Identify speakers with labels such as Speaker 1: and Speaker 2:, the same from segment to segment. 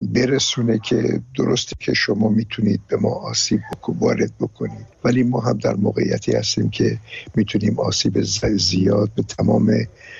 Speaker 1: برسونه که درسته که شما میتونید به ما آسیب وارد بکنید، ولی ما هم در موقعیتی هستیم که میتونیم آسیب زیاد به تمام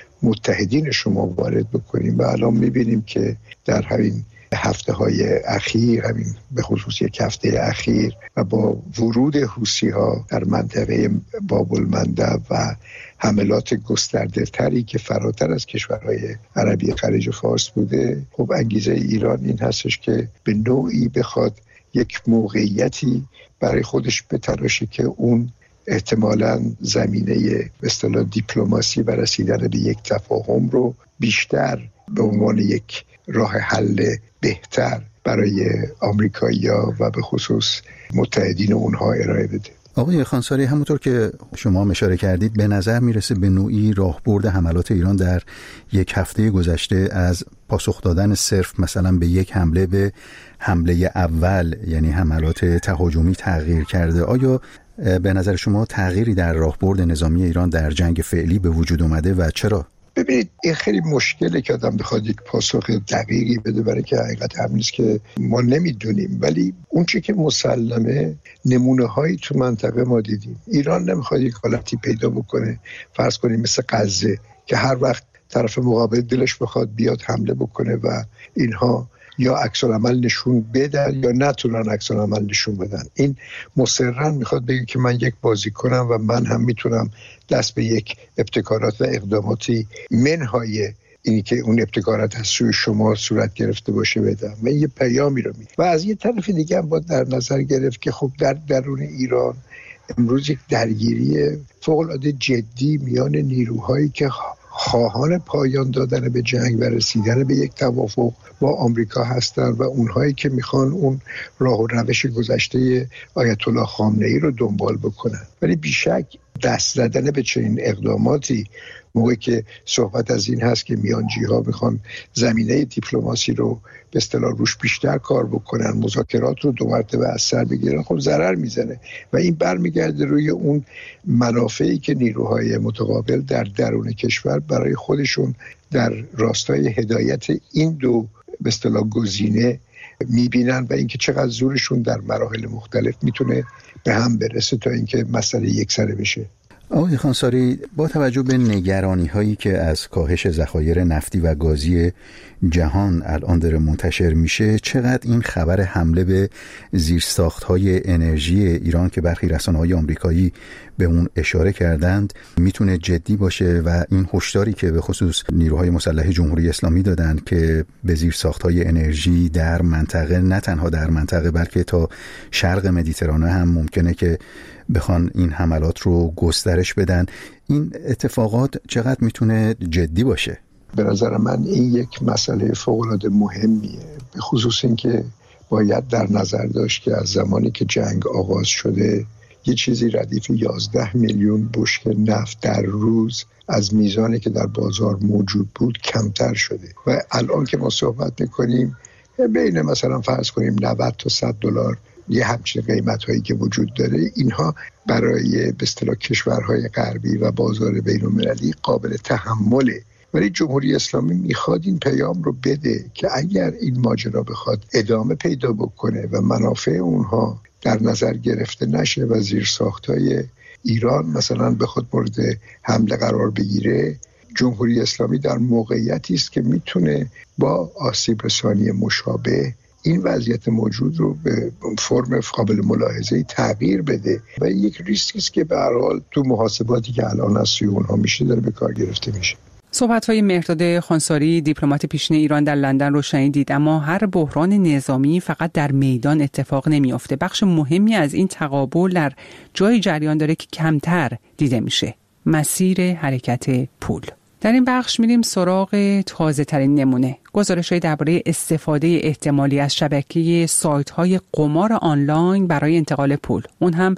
Speaker 1: متحدین شما وارد بکنیم. و الان میبینیم که در همین هفته‌های اخیر، همین به خصوص یک هفته اخیر، و با ورود حوثی‌ها در منطقه باب المندب و حملات گسترده تری که فراتر از کشورهای عربی خلیج فارس بوده، خب انگیزه ایران این هستش که به نوعی بخواد یک موقعیتی برای خودش بتراشه که اون احتمالاً زمینه به اصطلاح دیپلماسی و رسیدن به یک تفاهم رو بیشتر به عنوان یک راه حل بهتر برای آمریکایی‌ها و به خصوص متحدین اونها ارائه بده.
Speaker 2: آقای خانساری، همونطور که شما اشاره کردید، به نظر میرسه به نوعی راهبرد حملات ایران در یک هفته گذشته از پاسخ دادن صرف مثلا به یک حمله به حمله اول، یعنی حملات تهاجمی، تغییر کرده. آیا به نظر شما تغییری در راهبرد نظامی ایران در جنگ فعلی به وجود اومده و چرا؟
Speaker 1: ببینید، این خیلی مشکله که آدم بخواد یک پاسخ دقیقی بده، برای که حقیقت هم نیست که ما نمیدونیم. ولی اون چی که مسلمه، نمونه هایی تو منطقه ما دیدیم. ایران نمیخواد یک حالتی پیدا بکنه، فرض کنیم مثل غزه، که هر وقت طرف مقابل دلش بخواد بیاد حمله بکنه و اینها یا عکس العمل نشون بدن یا نتونن عکس العمل نشون بدن. این مصرراً میخواد بگه که من یک بازیکنم و من هم میتونم دست به یک ابتکارات و اقداماتی منهای اینی که اون ابتکارات از سوی شما صورت گرفته باشه بدم. من یه پیامی رو میدم. و از یه طرف دیگه هم باید در نظر گرفت که خب در درون ایران امروز یک درگیری فوق‌العاده جدی میان نیروهایی که خواهان پایان دادن به جنگ و رسیدن به یک توافق با آمریکا هستند و اونهایی که میخوان اون راه و روش گذشته آیت الله خامنه‌ای رو دنبال بکنن. ولی بیشک دست زدن به چنین اقداماتی موقعی که صحبت از این هست که میانجی‌ها میخوان زمینه دیپلماسی رو به اصطلاح روش بیشتر کار بکنن، مذاکرات رو 2 مرتبه از سر بگیرن، خب ضرر میزنه و این برمیگرده روی اون منافعی که نیروهای متقابل در درون کشور برای خودشون در راستای هدایت این دو به اصطلاح گزینه میبینن و اینکه چقدر زورشون در مراحل مختلف میتونه به هم برسه تا اینکه مسئله یکسره بشه.
Speaker 2: آقای خانساری، با توجه به نگرانی هایی که از کاهش ذخایر نفتی و گازی جهان الان داره منتشر میشه، چقدر این خبر حمله به زیرساخت‌های انرژی ایران که برخی رسانه‌های آمریکایی به اون اشاره کردند میتونه جدی باشه و این هشداری که به خصوص نیروهای مسلح جمهوری اسلامی دادن که به زیرساخت‌های انرژی در منطقه، نه تنها در منطقه بلکه تا شرق مدیترانه هم ممکنه که بخوان این حملات رو گسترش بدن، این اتفاقات چقدر میتونه جدی باشه؟
Speaker 1: به نظر من این یک مسئله فوق‌العاده مهمیه، به خصوص این که باید در نظر داشت که از زمانی که جنگ آغاز شده یه چیزی ردیف 11 میلیون بشکه نفت در روز از میزانی که در بازار موجود بود کمتر شده و الان که ما صحبت میکنیم بین مثلا فرض کنیم 90 تا 100 دلار یه همچین قیمت هایی که وجود داره، اینها برای به اصطلاح کشورهای غربی و بازار بین المللی قابل تحمله. ولی جمهوری اسلامی میخواد این پیام رو بده که اگر این ماجرا بخواد ادامه پیدا بکنه و منافع اونها در نظر گرفته نشه و زیرساخت‌های ایران مثلا بخواد مورد حمله قرار بگیره، جمهوری اسلامی در موقعیتی است که میتونه با آسیب رسانی مشابه این وضعیت موجود رو به فرم قابل ملاحظه‌ای تغییر بده و یک ریسکی است که به هر حال تو محاسباتی که الان از سوی اونها میشه داره به کار گرفته میشه.
Speaker 3: صحبت‌های مهرداد خانساری، دیپلمات پیشین ایران در لندن رو شنیدید. اما هر بحران نظامی فقط در میدان اتفاق نمی‌افته. بخش مهمی از این تقابل در جای جریان داره که کمتر دیده میشه: مسیر حرکت پول. در این بخش میریم سراغ تازه ترین نمونه: گزارش‌های درباره استفاده احتمالی از شبکه سایت‌های قمار آنلاین برای انتقال پول، اون هم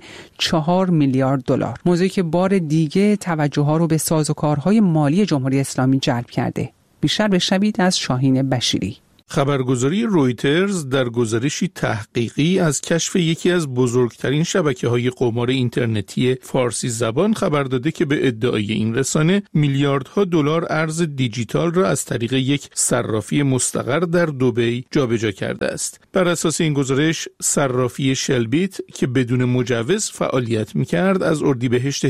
Speaker 3: 4 میلیارد دلار. موضوعی که بار دیگه توجه‌ها رو به سازوکارهای مالی جمهوری اسلامی جلب کرده. بیشتر بشنوید از شاهین بشیری.
Speaker 4: خبرگزاری رویترز در گزارشی تحقیقی از کشف یکی از بزرگترین شبکه‌های قمار اینترنتی فارسی زبان خبر داده که به ادعای این رسانه میلیاردها دلار ارز دیجیتال را از طریق یک صرافی مستقر در دبی جابجا کرده است. بر اساس این گزارش، صرافی شلبیت که بدون مجوز فعالیت می‌کرد، از اردیبهشت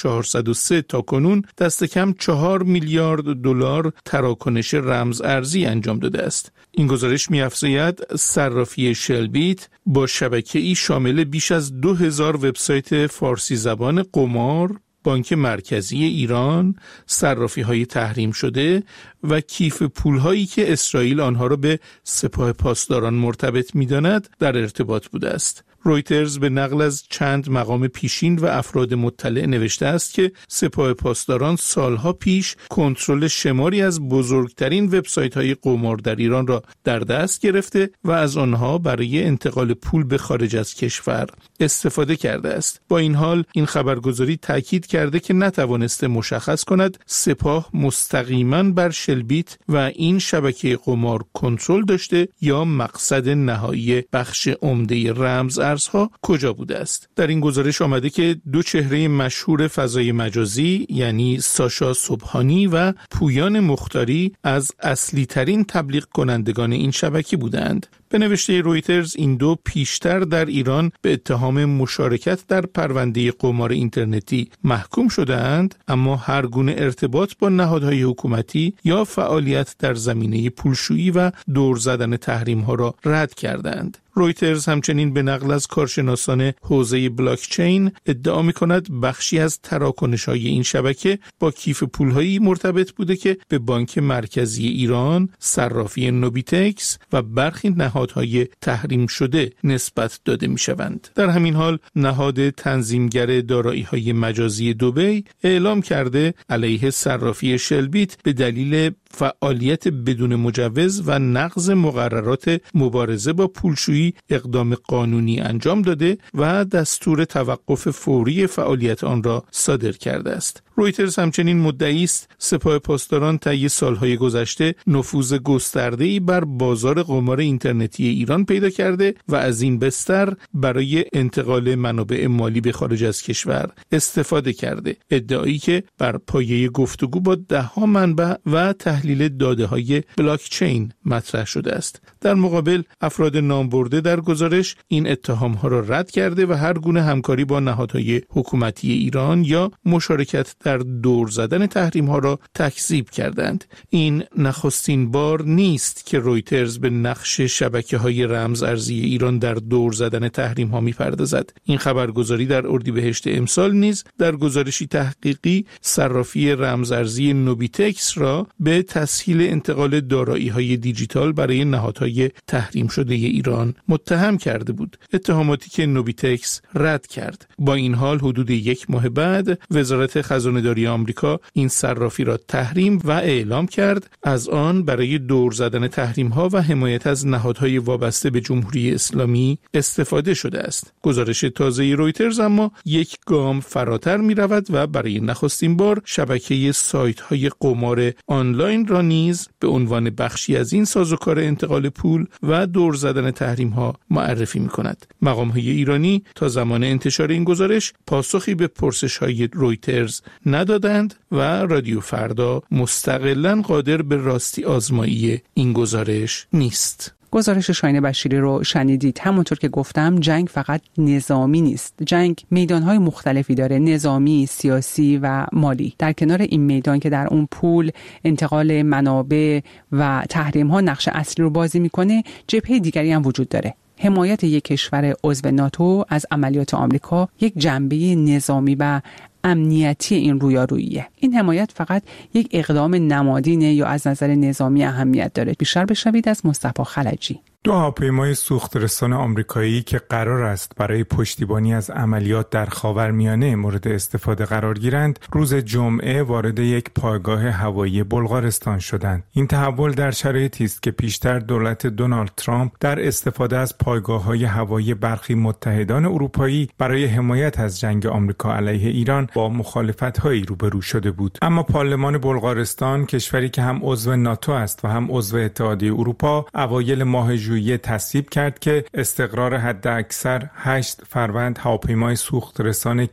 Speaker 4: 1403 تا کنون دست کم 4 میلیارد دلار تراکنش رمز ارزی انجام داده است. این گزارش می‌افزاید صرافی شلبیت با شبکه‌ای شامل بیش از 2000 وبسایت فارسی زبان قمار، بانک مرکزی ایران، صرافی‌های تحریم شده و کیف پول‌هایی که اسرائیل آنها را به سپاه پاسداران مرتبط می‌داند در ارتباط بوده است. رویترز به نقل از چند مقام پیشین و افراد مطلع نوشته است که سپاه پاسداران سالها پیش کنترل شماری از بزرگترین وبسایت‌های قمار در ایران را در دست گرفته و از آنها برای انتقال پول به خارج از کشور استفاده کرده است. با این حال این خبرگزاری تاکید کرده که نتوانسته مشخص کند سپاه مستقیما بر شلبیت و این شبکه قمار کنترل داشته یا مقصد نهایی بخش عمده رمز ارزها کجا بوده است. در این گزارش آمده که دو چهره مشهور فضای مجازی یعنی ساشا صبحانی و پویان مختاری از اصلی ترین تبلیغ کنندگان این شبکه بودند. به نوشته رویترز این دو پیشتر در ایران به اتهام مشارکت در پرونده قمار اینترنتی محکوم شده‌اند، اما هر گونه ارتباط با نهادهای حکومتی یا فعالیت در زمینه پولشویی و دور زدن تحریم‌ها را رد کردند. رویترز همچنین به نقل از کارشناسان حوزه بلاکچین ادعا می‌کند بخشی از تراکنش‌های این شبکه با کیف پول‌هایی مرتبط بوده که به بانک مرکزی ایران، صرافی نوبیتکس و برخی نهادهای تحریم شده نسبت داده می‌شوند. در همین حال نهاد تنظیمگر دارایی‌های مجازی دبی اعلام کرده علیه صرافی شلبیت به دلیل فعالیت بدون مجوز و نقض مقررات مبارزه با پولشویی اقدام قانونی انجام داده و دستور توقف فوری فعالیت آن را صادر کرده است. رویترز همچنین مدعی است سپاه پاسداران طی سالهای گذشته نفوذ گسترده‌ای بر بازار قمار اینترنتی ایران پیدا کرده و از این بستر برای انتقال منابع مالی به خارج از کشور استفاده کرده. ادعایی که بر پایه گفتگو با ده‌ها منبع و تحلیل داده‌های بلاکچین مطرح شده است. در مقابل افراد نامبرده در گزارش این اتهام‌ها را رد کرده و هر گونه همکاری با نهادهای حکومتی ایران یا مشارکت در دور زدن تحریم‌ها را تکذیب کردند. این نخستین بار نیست که رویترز به نقش شبکه‌های رمز ارزی ایران در دور زدن تحریم‌ها می‌پردازد. این خبرگزاری در اردیبهشت امسال نیز در گزارشی تحقیقی صرافی رمز ارزی نوبیتکس را به تسهیل انتقال دارایی‌های دیجیتال برای نهادهای تحریم شده ایران متهم کرده بود، اتهاماتی که نوبیتکس رد کرد. با این حال حدود یک ماه بعد وزارت خزانه‌داری آمریکا این صرافی را تحریم و اعلام کرد از آن برای دور زدن تحریم‌ها و حمایت از نهادهای وابسته به جمهوری اسلامی استفاده شده است. گزارش تازه رویترز اما یک گام فراتر می‌رود و برای نخستین بار شبکه سایت‌های قمار آنلاین را نیز به عنوان بخشی از این سازوکار انتقال پول و دور زدن تحریم‌ها معرفی می‌کند. مقام‌های ایرانی تا زمان انتشار این گزارش پاسخی به پرسش‌های رویترز ندادند و رادیو فردا مستقلاً قادر به راستی آزمایی این گزارش نیست.
Speaker 3: گزارش شاهین بشیری رو شنیدید. همونطور که گفتم جنگ فقط نظامی نیست. جنگ میدانهای مختلفی داره، نظامی، سیاسی و مالی. در کنار این میدان که در اون پول، انتقال منابع و تحریم ها نقش اصلی رو بازی میکنه، جبهه دیگری هم وجود داره. حمایت یک کشور عضو ناتو از عملیات آمریکا یک جنبه نظامی و امنیتی این رویاروییه. این حمایت فقط یک اقدام نمادینه یا از نظر نظامی اهمیت داره؟ بیشتر بشنوید از مصطفی خلجی.
Speaker 5: دو هواپیمای سوخترسان آمریکایی که قرار است برای پشتیبانی از عملیات در خاورمیانه مورد استفاده قرار گیرند، روز جمعه وارد یک پایگاه هوایی بلغارستان شدند. این تحول در شرایطی است که پیشتر دولت دونالد ترامپ در استفاده از پایگاه‌های هوایی برخی متحدان اروپایی برای حمایت از جنگ آمریکا علیه ایران با مخالفت‌هایی روبرو شده بود. اما پارلمان بلغارستان، کشوری که هم عضو ناتو است و هم عضو اتحادیه اروپا، اوایل ماه ژوئیه تصویب کرد که استقرار حداکثر 8 فروند هواپیمای سوخترسان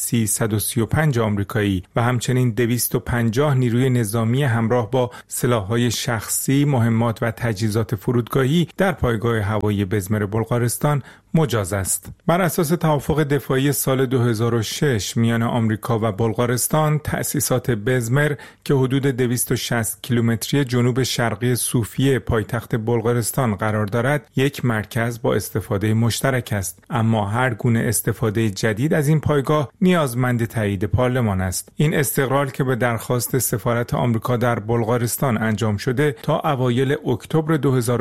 Speaker 5: KC-135 آمریکایی و همچنین 250 نیروی نظامی همراه با سلاح‌های شخصی، مهمات و تجهیزات فرودگاهی در پایگاه هوایی بزمر بلغارستان مجاز است. بر اساس توافق دفاعی سال 2006 میان آمریکا و بلغارستان، تأسیسات بزمر که حدود 260 کیلومتری جنوب شرقی صوفیه پایتخت بلغارستان قرار دارد، یک مرکز با استفاده مشترک است. اما هر گونه استفاده جدید از این پایگاه نیازمند تایید پارلمان است. این استقرار که به درخواست سفارت آمریکا در بلغارستان انجام شده تا اوایل اکتبر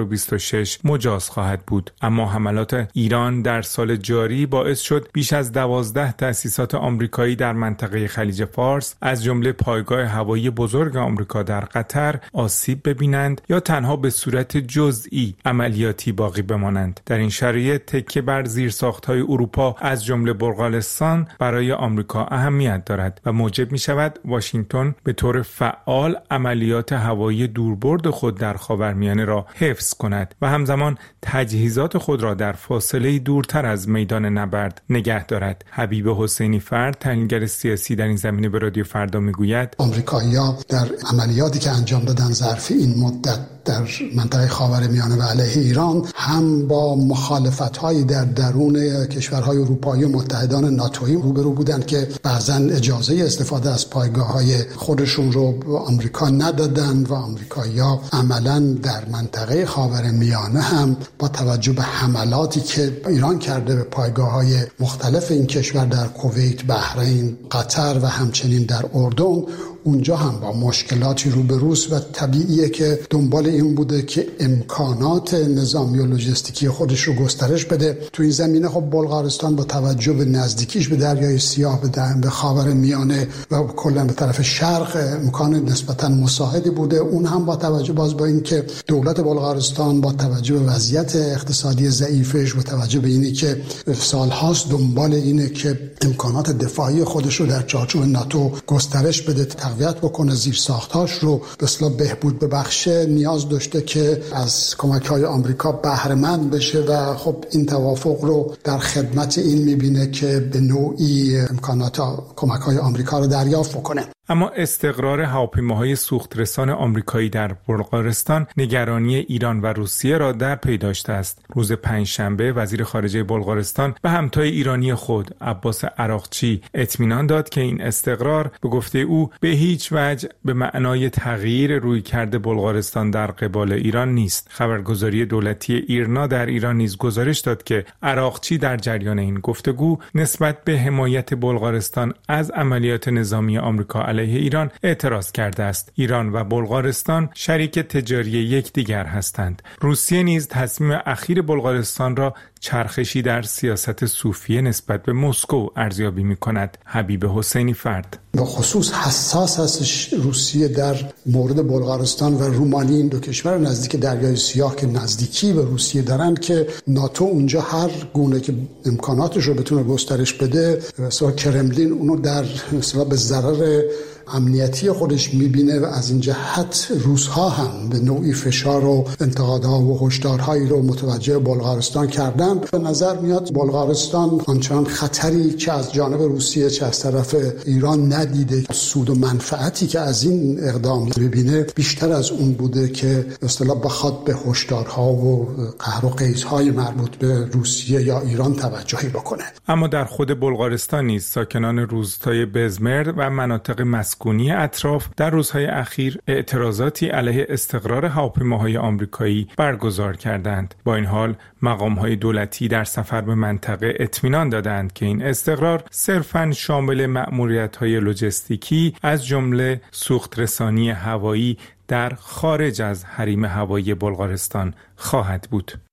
Speaker 5: 2026 مجاز خواهد بود. اما حملات ایران در سال جاری باعث شد بیش از 12 تأسیسات آمریکایی در منطقه خلیج فارس از جمله پایگاه هوایی بزرگ آمریکا در قطر آسیب ببینند یا تنها به صورت جزئی عملیاتی باقی بمانند. در این شرایط تکیه بر زیرساخت‌های اروپا از جمله بلغارستان برای آمریکا اهمیت دارد و موجب می‌شود واشنگتن به طور فعال عملیات هوایی دوربرد خود در خاورمیانه را حفظ کند و همزمان تجهیزات خود را در فاصله دورتر از میدان نبرد نگه دارد. حبیب حسینی فرد، تحلیلگر سیاسی در این زمینه، به رادیو فردا میگوید
Speaker 6: آمریکایی‌ها در عملیاتی که انجام دادن ظرف این مدت در منطقه خاورمیانه و علیه ایران هم با مخالفت‌های در درون کشورهای اروپایی و متحدان ناتویی روبرو بودند که بعضاً اجازه استفاده از پایگاه‌های خودشون رو به آمریکا ندادند و آمریکایی‌ها عملاً در منطقه خاورمیانه هم با توجه به حملاتی که ایران کرده به پایگاه‌های مختلف این کشور در کویت، بحرین، قطر و همچنین در اردن، اونجا هم با مشکلاتی روبروست و طبیعیه که دنبال این بوده که امکانات نظامی و لوجستیکی خودش رو گسترش بده. تو این زمینه خب بلغارستان با توجه به نزدیکیش به دریای سیاه، به خاورمیانه و کلا به طرف شرق امکان نسبتاً مساعدی بوده. اون هم با توجه با اینکه دولت بلغارستان با توجه به وضعیت اقتصادی ضعیفش، با توجه به اینی که سالهاست دنبال اینه که امکانات دفاعی خودش رو در چارچوب ناتو گسترش بده، تقویت بکنه، زیرساخت‌هاش رو به اصطلاح بهبود ببخشه، نیاز داشته که از کمک‌های آمریکا بهره مند بشه و خب این توافق رو در خدمت این می‌بینه که به نوعی امکانات کمک‌های آمریکا رو دریافت کنه.
Speaker 5: اما استقرار هواپیماهای سوخترسان آمریکایی در بلغارستان نگرانی ایران و روسیه را در پی داشته است. روز پنجشنبه وزیر خارجه بلغارستان به همتای ایرانی خود عباس عراقچی اطمینان داد که این استقرار به گفته او به هیچ وجه به معنای تغییر رویکرد بلغارستان در قبال ایران نیست. خبرگزاری دولتی ایرنا در ایران نیز گزارش داد که عراقچی در جریان این گفتگو نسبت به حمایت بلغارستان از عملیات نظامی آمریکا علیه ایران اعتراض کرده است. ایران و بلغارستان شریک تجاری یکدیگر هستند. روسیه نیز تصمیم اخیر بلغارستان را چرخشی در سیاست صوفیه نسبت به مسکو ارزیابی می‌کند. حبیب حسینی فرد.
Speaker 6: به خصوص حساس هستش روسیه در مورد بلغارستان و رومانی، این دو کشور نزدیک دریای سیاه که نزدیکی به روسیه دارن، که ناتو اونجا هر گونه که امکاناتش رو بتونه گسترش بده، مثلا کرملین اونو در مثلا به ضرر امنیتی خودش میبینه و از این جهت روس‌ها هم به نوعی فشار و انتقادها و هشدارهایی رو متوجه بلغارستان کردن. به نظر میاد بلغارستان آنچنان خطری که از جانب روسیه چه از طرف ایران ندیده. سود و منفعتی که از این اقدام ببینه بیشتر از اون بوده که به اصطلاح بخواد به هشدارها و قهر و قیزهای مربوط به روسیه یا ایران توجهی بکنه.
Speaker 5: اما در خود بلغارستان نیز ساکنان روستای بزمر و مناطق مسکونی اطراف در روزهای اخیر اعتراضاتی علیه استقرار هواپیماهای آمریکایی برگزار کردند. با این حال مقام‌های دولتی در سفر به منطقه اطمینان دادند که این استقرار صرفاً شامل مأموریت‌های لوجستیکی از جمله سوخترسانی هوایی در خارج از حریم هوایی بلغارستان خواهد بود.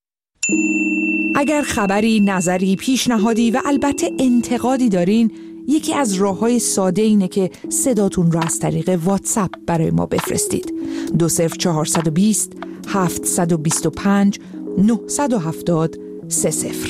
Speaker 7: اگر خبری، نظری، پیشنهادی و البته انتقادی دارین، یکی از راه‌های ساده اینه که صداتون رو از طریق واتساپ برای ما بفرستید. 20420 725 970 30.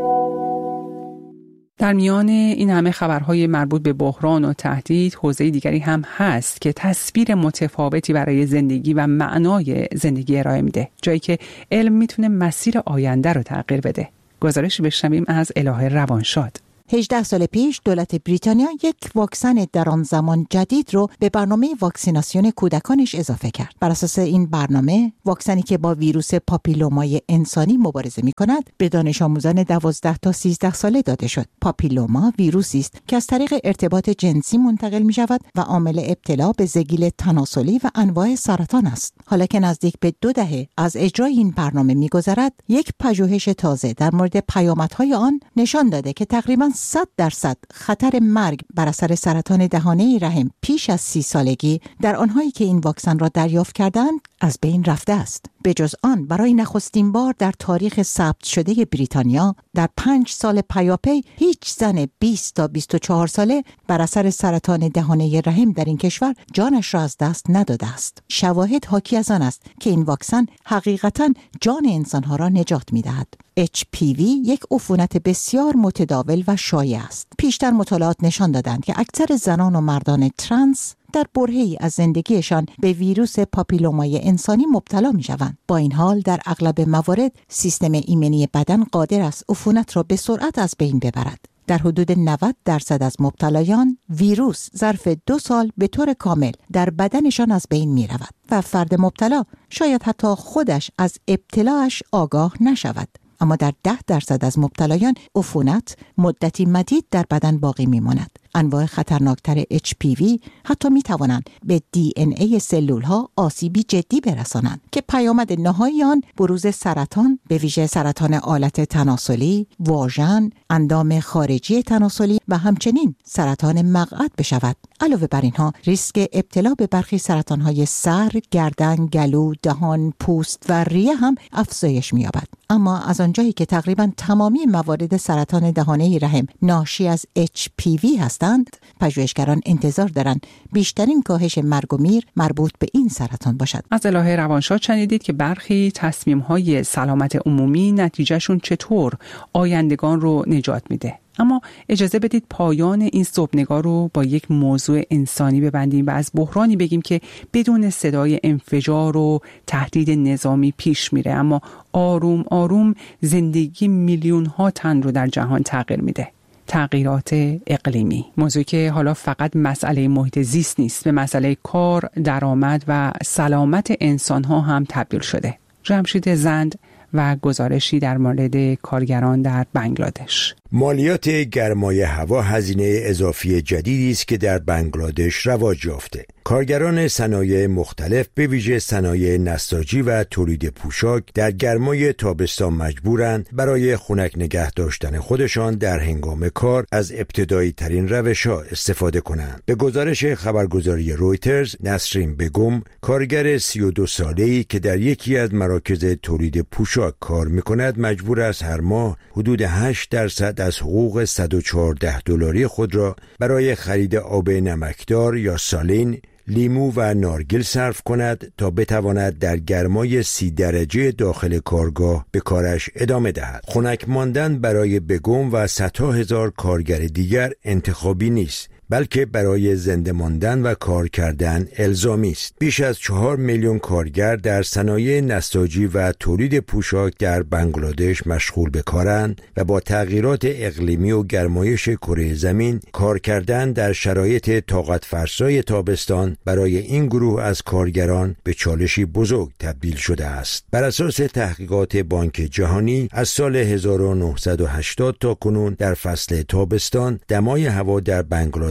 Speaker 3: در میان این همه خبرهای مربوط به بحران و تهدید، حوزه دیگری هم هست که تصویر متفاوتی برای زندگی و معنای زندگی ارائه میده، جایی که علم میتونه مسیر آینده رو تغییر بده. گزارشی بشنویم از الهه روانشاد.
Speaker 8: 18 سال پیش دولت بریتانیا یک واکسن در آن زمان جدید رو به برنامه واکسیناسیون کودکانش اضافه کرد. بر اساس این برنامه، واکسنی که با ویروس پاپیلومای انسانی مبارزه می‌کند، به دانش آموزان 12 تا 13 ساله داده شد. پاپیلوما ویروسی است که از طریق ارتباط جنسی منتقل می‌شود و عامل ابتلا به زگیل تناسلی و انواع سرطان است. حالا که نزدیک به 2 دهه از اجرای این برنامه می‌گذرد، یک پژوهش تازه در مورد پیامدهای آن نشان داده که تقریباً 100% خطر مرگ بر اثر سرطان دهانه رحم پیش از 30 سالگی در آنهایی که این واکسن را دریافت کردند از بین رفته است. به جز آن، برای نخستین بار در تاریخ ثبت شده بریتانیا در 5 سال پیاپی هیچ زن 20 تا 24 ساله بر اثر سرطان دهانه رحم در این کشور جانش را از دست نداده است. شواهد حاکی از آن است که این واکسن حقیقتاً جان انسانها را نجات می‌دهد. HPV یک عفونت بسیار متداول و شایع است. پیشتر مطالعات نشان دادند که اکثر زنان و مردان ترنس در برهه‌ای از زندگیشان به ویروس پاپیلومای انسانی مبتلا می‌شوند. با این حال در اغلب موارد سیستم ایمنی بدن قادر است عفونت را به سرعت از بین ببرد. در حدود 90% از مبتلایان ویروس ظرف 2 سال به طور کامل در بدنشان از بین می‌رود و فرد مبتلا شاید حتی خودش از ابتلاش آگاه نشود. اما در 10% از مبتلایان عفونت مدتی مدید در بدن باقی می‌ماند. انواع خطرناکتر HPV حتی می‌توانند به DNA سلول‌ها آسیبی جدی برسانند که پیامد نهایی آن بروز سرطان، به ویژه سرطان آلت تناسلی، واژن، اندام خارجی تناسلی و همچنین سرطان مقعد بشود. علاوه بر اینها ریسک ابتلا به برخی سرطان‌های سر، گردن، گلو، دهان، پوست و ریه هم افزایش می‌یابد. اما از آنجایی که تقریباً تمامی موارد سرطان دهانه رحم ناشی از HPV هستند، پژوهشگران انتظار دارند بیشترین کاهش مرگ و میر مربوط به این سرطان باشد.
Speaker 3: از الهه روانشاد شنیدید که برخی تصمیم‌های سلامت عمومی نتیجهشون چطور آیندگان رو نجات میده. اما اجازه بدید پایان این صبحنگار رو با یک موضوع انسانی ببندیم و از بحرانی بگیم که بدون صدای انفجار و تهدید نظامی پیش میره، اما آروم آروم زندگی میلیون ها تن رو در جهان تغییر میده. تغییرات اقلیمی، موضوعی که حالا فقط مسئله محیط زیست نیست، به مسئله کار، درآمد و سلامت انسان ها هم تبدیل شده. جمشید زند و گزارشی در مورد کارگران در بنگلادش.
Speaker 9: مالیات گرمای هوا هزینه اضافی جدیدی است که در بنگلادش رواج یافته. کارگران صنایع مختلف به ویژه صنایع نساجی و تولید پوشاک در گرمای تابستان مجبورند برای خنک نگه داشتن خودشان در هنگام کار از ابتدایی ترین روش‌ها استفاده کنند. به گزارش خبرگزاری رویترز، نسرین بگم، کارگر 32 ساله‌ای که در یکی از مراکز تولید پوشاک کار می‌کند، مجبور است هر ماه حدود 8% از حقوق $114 خود را برای خرید آب نمکدار یا سالین، لیمو و نارگیل صرف کند تا بتواند در گرمای 30 درجه داخل کارگاه به کارش ادامه دهد. خنک ماندن برای بگم و صدها هزار کارگر دیگر انتخابی نیست، بلکه برای زنده ماندن و کار کردن الزامی است. بیش از 4 میلیون کارگر در صنایع نساجی و تولید پوشاک در بنگلادش مشغول به کارند و با تغییرات اقلیمی و گرمایش کره زمین، کار کردن در شرایط طاقت فرسای تابستان برای این گروه از کارگران به چالشی بزرگ تبدیل شده است. بر اساس تحقیقات بانک جهانی، از سال 1980 تا کنون در فصل تابستان دمای هوا در بنگلادش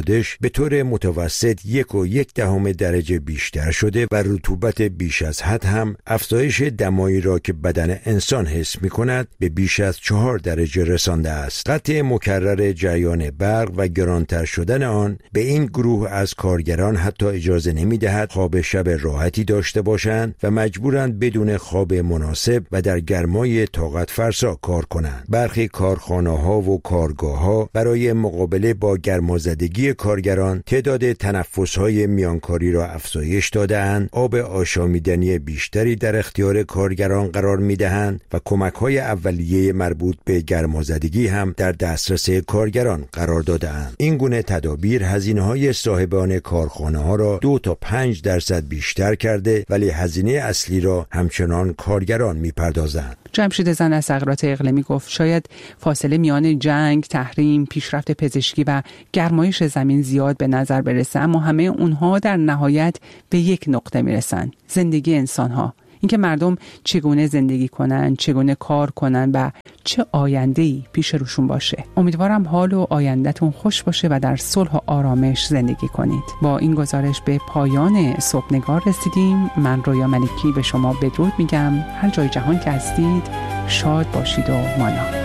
Speaker 9: بنگلادش به طور متوسط 1.1 درجه بیشتر شده و رطوبت بیش از حد هم افزایش دمایی را که بدن انسان حس می‌کند به بیش از 4 درجه رسانده است. قطع مکرر جریان برق و گرانتر شدن آن به این گروه از کارگران حتی اجازه نمی‌دهد خواب شب راحتی داشته باشند و مجبورند بدون خواب مناسب و در گرمای طاقت فرسا کار کنند. برخی کارخانه‌ها و کارگاه‌ها برای مقابله با گرمازدگی کارگران تعداد تنفس‌های میانکاری را افزایش داده‌اند، آب آشامیدنی بیشتری در اختیار کارگران قرار می‌دهند و کمک‌های اولیه مربوط به گرمازدگی هم در دسترس کارگران قرار داده‌اند. این گونه تدابیر هزینه‌های صاحبان کارخانه‌ها را 2 تا 5% بیشتر کرده، ولی هزینه اصلی را همچنان کارگران می‌پردازند.
Speaker 3: جمشید زن از تغییرات اقلیمی گفت شاید فاصله میان جنگ، تحریم، پیشرفت پزشکی و گرمایش زمین زیاد به نظر برسه، اما همه اونها در نهایت به یک نقطه میرسن: زندگی انسان‌ها. اینکه مردم چگونه زندگی کنن، چگونه کار کنن و چه آینده‌ای پیش روشون باشه. امیدوارم حال و آینده‌تون خوش باشه و در صلح و آرامش زندگی کنید. با این گزارش به پایان صبحنگار رسیدیم. من رویا ملکی به شما بدرود میگم. هر جای جهان که هستید شاد باشید و مانا.